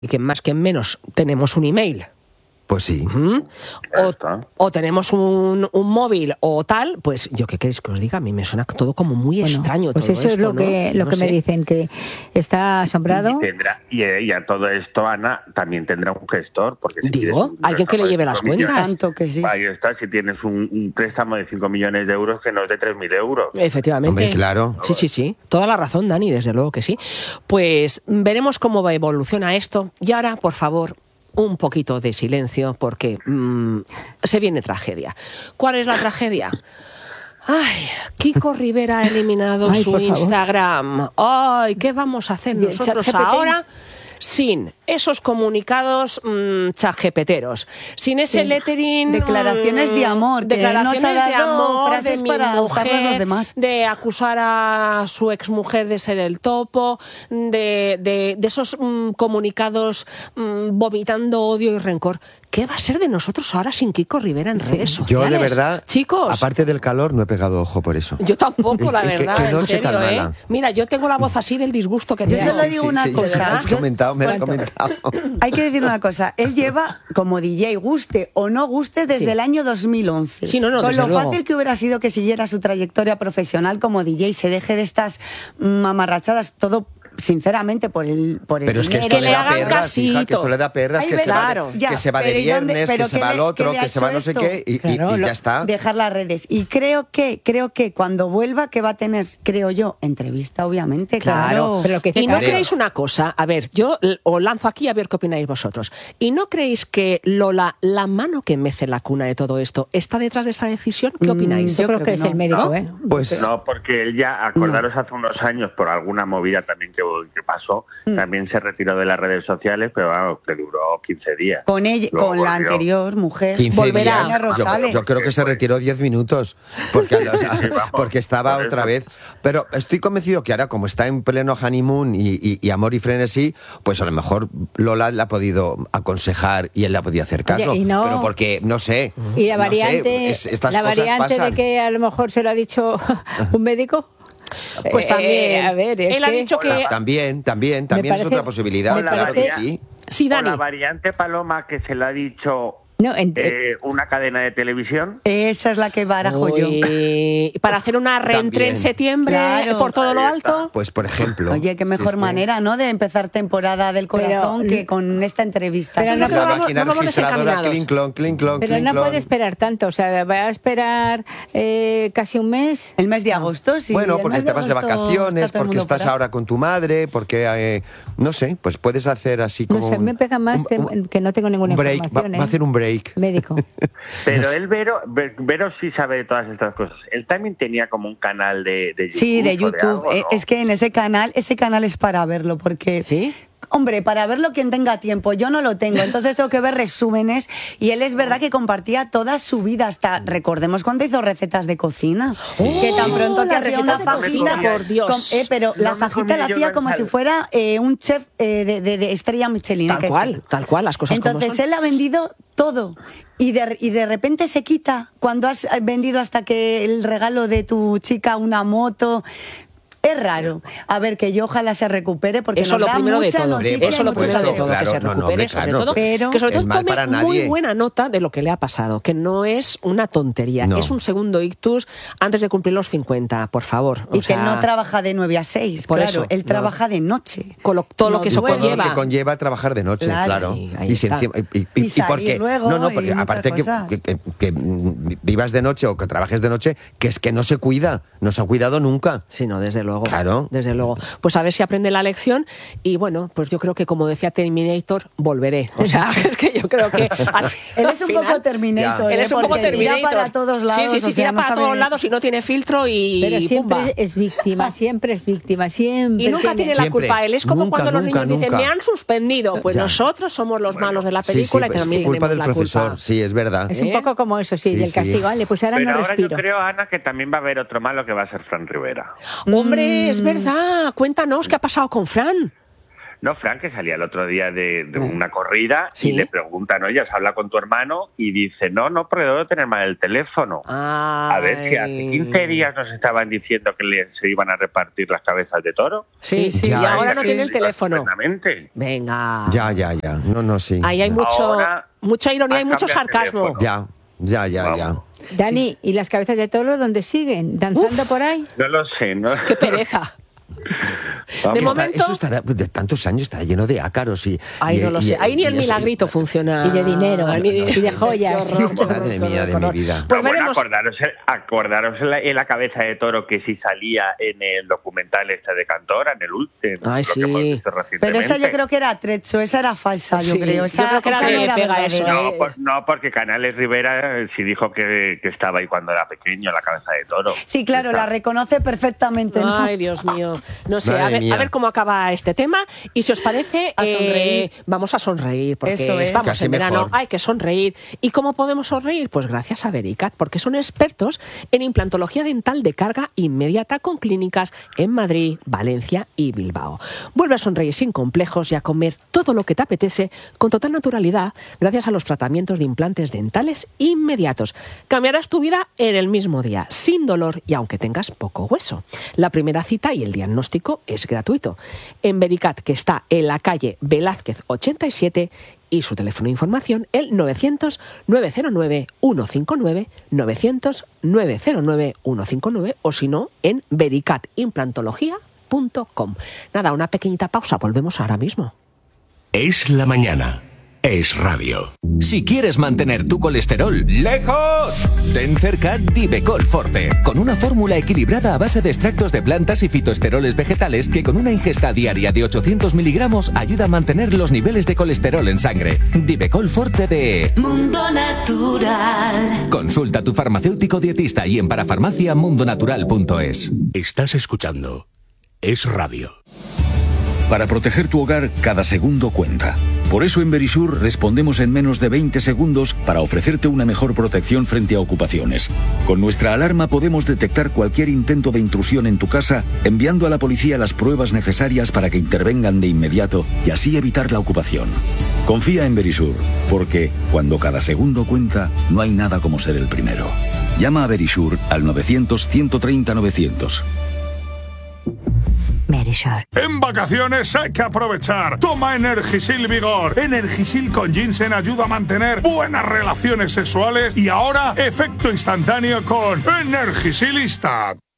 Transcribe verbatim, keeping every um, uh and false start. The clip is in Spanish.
y que más que menos tenemos un email. Pues sí. Uh-huh. O, o tenemos un, un móvil o tal, pues yo qué queréis que os diga, a mí me suena todo como muy bueno, extraño. Pues todo eso esto, es lo ¿no? que, lo no que sé. me dicen, que está asombrado. Y, tendrá, y, y a todo esto, Ana, también tendrá un gestor. Porque si Digo, un alguien que le lleve las cuentas. Millones, Tanto que sí. ahí está, si tienes un, un préstamo de cinco millones de euros que no es de tres mil euros. Efectivamente. Hombre, claro. Sí, sí, sí. Toda la razón, Dani, desde luego que sí. Pues veremos cómo evoluciona esto. Y ahora, por favor, un poquito de silencio porque mmm, se viene tragedia. ¿Cuál es la tragedia? Ay, Kiko Rivera ha eliminado Ay, su Instagram. Ay, ¿qué vamos a hacer nosotros ahora sin esos comunicados mmm, chajepeteros, sin ese sí. lettering, declaraciones de amor, que declaraciones nos ha de dado amor, frases de mi para mujer, los demás, de acusar a su exmujer de ser el topo, de, de, de esos mmm, comunicados mmm, vomitando odio y rencor. ¿Qué va a ser de nosotros ahora sin Kiko Rivera en sí. redes sociales? Yo, de verdad, chicos, aparte del calor, no he pegado ojo por eso. Yo tampoco, la verdad, que, que no en serio, tan ¿eh? mala. Mira, yo tengo la voz así del disgusto que yo tengo. Yo solo digo sí, una sí, cosa. Sí, me has comentado, me has comentado. Hay que decir una cosa. Él lleva, como D J, guste o no guste, desde sí. el año dos mil once. Sí, no, no, Con lo luego. fácil que hubiera sido que siguiera su trayectoria profesional como D J, se deje de estas mamarrachadas, todo... sinceramente por el por el pero es que esto que le, le da hagan perras, casito. hija, que esto le da perras, Ay, que, se claro, va de, ya, que se va de viernes, dónde, que se va al otro, que, que se va no sé qué, y, claro, y, y ya está. Dejar las redes. Y creo que creo que cuando vuelva, que va a tener, creo yo, entrevista, obviamente, claro. claro. Pero que y no creo. creéis una cosa, a ver, yo os lanzo aquí a ver qué opináis vosotros. ¿Y no creéis que Lola, la mano que mece la cuna de todo esto, está detrás de esta decisión? ¿Qué opináis? Mm, yo, yo creo, creo que, que es no. el médico, ¿no? ¿eh? Pues no, porque él ya, acordaros no. hace unos años, por alguna movida también que, que pasó, mm. también se retiró de las redes sociales, pero vamos, que duró quince días. Con ella, Luego con volvió. la anterior mujer. Volverá. Días. Yo, yo creo que se retiró diez minutos, porque, o sea, sí, vamos, porque estaba otra vez. Pero estoy convencido que ahora, como está en pleno honeymoon y, y, y amor y frenesí, pues a lo mejor Lola le ha podido aconsejar y él le ha podido hacer caso. Oye, y no, pero porque, no sé. Y la variante, no sé, es, estas la cosas variante pasan. de que a lo mejor se lo ha dicho un médico. Pues también, eh, a ver, es él que... ha dicho que... Pues también, también, también parece, es otra posibilidad, claro que sí. Sí, Dani. O la variante Paloma que se le ha dicho no, en... eh, una cadena de televisión. Esa es la que barajo yo. Para hacer una reentré en septiembre, claro, por todo lo alto. Pues por ejemplo. Oye, qué mejor si es manera, ¿no? De empezar temporada del corazón pero, que con esta entrevista. Pero no, la máquina no registradora, clink, clon, clink, clon, Pero clink, no clon. puede esperar tanto, o sea, va a esperar eh, casi un mes. El mes de agosto, sí. Bueno, porque te vas de vacaciones, está porque estás ahora con tu madre, porque, eh, no sé, pues puedes hacer así como... No sé, un, me pega más un, un, que no tengo ninguna break, información. Va, va a hacer un break. Médico. Pero él, Vero, Vero sí sabe de todas estas cosas. Él también tenía como un canal de, de YouTube. Sí, de YouTube. De algo, ¿no? Es que en ese canal, ese canal es para verlo, porque... ¿Sí? Hombre, para verlo quien tenga tiempo, yo no lo tengo, entonces tengo que ver resúmenes y él es verdad que compartía toda su vida, hasta recordemos cuando hizo recetas de cocina, oh, que tan pronto te hacía una fajita, por Dios. Con, eh, pero no la fajita la hacía como si fuera eh, un chef eh, de, de, de estrella Michelin. Tal cual, fue. tal cual, las cosas Entonces como son. Él ha vendido todo. Y de, y de repente se quita cuando has vendido hasta que el regalo de tu chica una moto. Es raro. A ver, que yo ojalá se recupere porque eso nos lo da primero mucha de todo. noticia. Eso lo primero de todo, claro, que se no, recupere, no, sobre claro. todo, pero que sobre todo tome muy buena nota de lo que le ha pasado, que no es una tontería, no. es un segundo ictus antes de cumplir los cincuenta, por favor. Y o sea, que no trabaja de nueve a seis, por claro, eso, él no. trabaja de noche. Con lo, todo no lo que eso duerme. conlleva. Lo que conlleva trabajar de noche, claro. Claro. Ahí, ahí y, si está. encima, y, y, Y y salir porque luego no, no, y porque muchas aparte que, cosas. que, que, que vivas de noche o que trabajes de noche, que es que no se cuida, no se ha cuidado nunca. Sí, no, desde luego. Claro. Desde luego. Pues a ver si aprende la lección y bueno, pues yo creo que como decía Terminator, volveré. O sea, es que yo creo que al, Él es un final, poco Terminator, él ¿eh? es un poco Porque Terminator. tira para todos lados. Sí, sí, sí, o sea, tira no para sabe... todos lados y no tiene filtro y Pero siempre pumba. es víctima, siempre es víctima, siempre. Y nunca tiene la Siempre. culpa él. Es como Nunca, cuando los nunca, niños dicen, nunca. me han suspendido. Pues Ya. nosotros somos los Bueno, malos de la Sí, sí, película pues y también es culpa tenemos del la profesor, culpa. sí, es verdad. Es un ¿Eh? poco como eso, sí, Sí, y el sí. castigo. Vale, pues ahora Pero no ahora respiro. yo creo, Ana, que también va a haber otro malo que va a ser Fran Rivera. Hombre, es verdad. Cuéntanos qué ha pasado con Fran. No, Fran, que salía el otro día de, de una corrida ¿Sí? y le preguntan, oye, ¿has hablado con tu hermano? Y dice, no, no, porque debo tener mal el teléfono. Ay. A ver, si hace quince días nos estaban diciendo que le, se iban a repartir las cabezas de toro. Sí, sí, Ya, y ahora no sí. tiene el teléfono. Exactamente. Venga. Ya, ya, ya. No, no, sí. Ahí hay Ya. mucho, Ahora mucha ironía y has mucho cambiado el sarcasmo. teléfono. Ya, ya, ya, Vamos. ya. Dani, ¿y las cabezas de toro dónde siguen? ¿Danzando Uf. por ahí? No lo sé, ¿no? Qué pereza. Vamos. De Está- momento- eso estará, de tantos años estará lleno de ácaros y... Ay, y- no lo y- sé. Ahí ni y el eso- milagrito funciona. Y de dinero, Ay, ni y de joyas. Qué horror, qué horror, Madre qué mía horror, de qué mi horror. vida. Pues Pero bueno, veremos. acordaros, acordaros en la, en la cabeza de toro que sí salía en el documental este de Cantora, en el último. Ay, lo que hemos sí. visto Pero recientemente. esa yo creo que era trecho, esa era falsa, yo Sí, creo. yo Esa, creo que era esa que no le era pega verdadera. eso, No, ¿eh? por- no, porque Canales Rivera eh, sí dijo que, que estaba ahí cuando era pequeño, la cabeza de toro. Sí, claro, la reconoce perfectamente, ¿no? Ay, Dios mío. No sé, Madre a ver, mía. a ver cómo acaba este tema. Y si os parece, A eh, sonreír. vamos a sonreír, porque Eso es. estamos Casi en verano, mejor. hay que sonreír. ¿Y cómo podemos sonreír? Pues gracias a Vericat, porque son expertos en implantología dental de carga inmediata con clínicas en Madrid, Valencia y Bilbao. Vuelve a sonreír sin complejos y a comer todo lo que te apetece con total naturalidad gracias a los tratamientos de implantes dentales inmediatos. Cambiarás tu vida en el mismo día, sin dolor y aunque tengas poco hueso. La primera cita y el diagnóstico es gratuito. En Vericat, que está en la calle Velázquez ochenta y siete, y su teléfono de información el novecientos, nueve cero nueve, ciento cincuenta y nueve, novecientos, nueve cero nueve, ciento cincuenta y nueve o si no en vericat implantología punto com. Nada, una pequeñita pausa, volvemos ahora mismo. Es la mañana. Es radio. Si quieres mantener tu colesterol lejos, ten cerca Divecol Forte, con una fórmula equilibrada a base de extractos de plantas y fitoesteroles vegetales que con una ingesta diaria de ochocientos miligramos ayuda a mantener los niveles de colesterol en sangre. Divecol Forte de Mundo Natural. Consulta a tu farmacéutico dietista y en parafarmacia mundo natural punto es. Estás escuchando Es Radio. Para proteger tu hogar, cada segundo cuenta. Por eso en Verisur respondemos en menos de veinte segundos para ofrecerte una mejor protección frente a ocupaciones. Con nuestra alarma podemos detectar cualquier intento de intrusión en tu casa, enviando a la policía las pruebas necesarias para que intervengan de inmediato y así evitar la ocupación. Confía en Verisur, porque cuando cada segundo cuenta, no hay nada como ser el primero. Llama a Verisur al novecientos, ciento treinta, novecientos. Verisur. En vacaciones hay que aprovechar. Toma Energisil Vigor. Energisil con ginseng ayuda a mantener buenas relaciones sexuales y ahora efecto instantáneo con Energisil Instant.